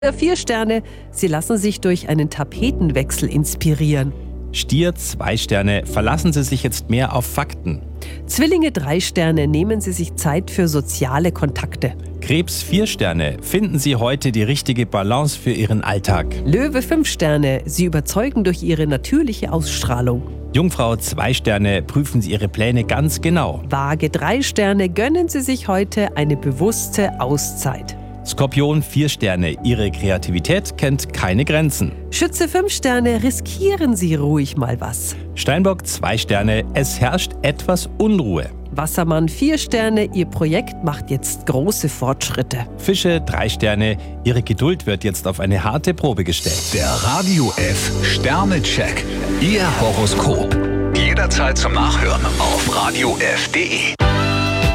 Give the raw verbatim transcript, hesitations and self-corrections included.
Vier Sterne, Sie lassen sich durch einen Tapetenwechsel inspirieren. Stier zwei Sterne, verlassen Sie sich jetzt mehr auf Fakten. Zwillinge drei Sterne, nehmen Sie sich Zeit für soziale Kontakte. Krebs vier Sterne, finden Sie heute die richtige Balance für Ihren Alltag. Löwe fünf Sterne, Sie überzeugen durch Ihre natürliche Ausstrahlung. Jungfrau zwei Sterne, prüfen Sie Ihre Pläne ganz genau. Waage drei Sterne, gönnen Sie sich heute eine bewusste Auszeit. Skorpion vier Sterne, Ihre Kreativität kennt keine Grenzen. Schütze fünf Sterne, riskieren Sie ruhig mal was. Steinbock zwei Sterne, es herrscht etwas Unruhe. Wassermann vier Sterne, Ihr Projekt macht jetzt große Fortschritte. Fische drei Sterne, Ihre Geduld wird jetzt auf eine harte Probe gestellt. Der Radio F Sternecheck, Ihr Horoskop. Jederzeit zum Nachhören auf radio f punkt de.